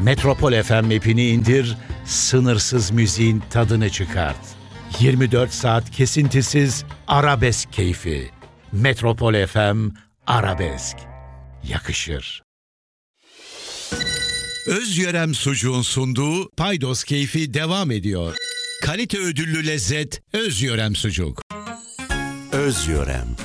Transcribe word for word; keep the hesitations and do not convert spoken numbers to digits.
Metropol F M app'ini indir, sınırsız müziğin tadını çıkart. yirmi dört saat kesintisiz arabesk keyfi. Metropol F M Arabesk. Yakışır. Özyörem Sucuğun sunduğu Paydos Keyfi devam ediyor. Kalite ödüllü lezzet Özyörem Sucuk. Özyörem.